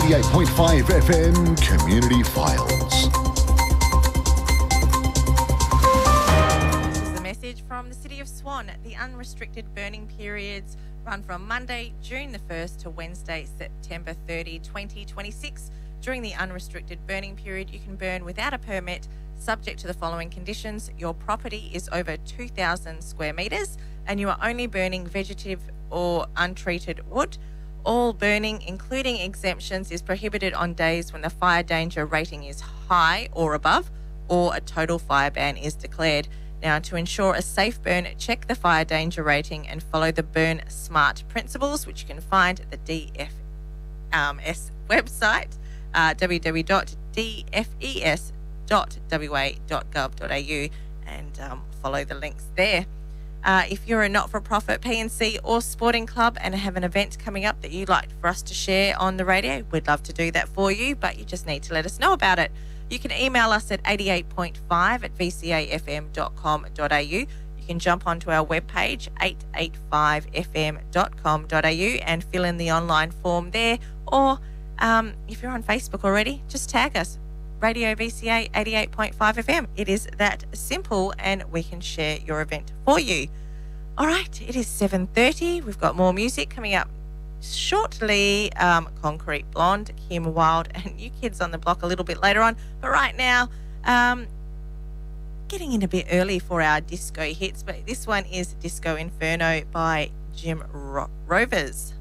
88.5 FM Community Files. This is a message from the City of Swan. The unrestricted burning periods run from Monday, June the 1st to Wednesday, September 30, 2026. During the unrestricted burning period, you can burn without a permit, subject to the following conditions. Your property is over 2,000 square metres and you are only burning vegetative or untreated wood. All burning, including exemptions, is prohibited on days when the fire danger rating is high or above, or a total fire ban is declared. Now, to ensure a safe burn, check the fire danger rating and follow the Burn Smart principles, which you can find at the DFS website, www.dfes.wa.gov.au, and follow the links there. If you're a not-for-profit P&C or sporting club and have an event coming up that you'd like for us to share on the radio, we'd love to do that for you, but you just need to let us know about it. You can email us at 88.5@vcafm.com.au. You can jump onto our webpage, 885fm.com.au, and fill in the online form there. Or if you're on Facebook already, just tag us, Radio VCA 88.5 FM. It is that simple, and we can share your event for you. All right, it is 7:30. We've got more music coming up shortly. Concrete Blonde, Kim Wilde, and New Kids on the Block a little bit later on. But right now, getting in a bit early for our disco hits, but this one is Disco Inferno by Jim Rovers.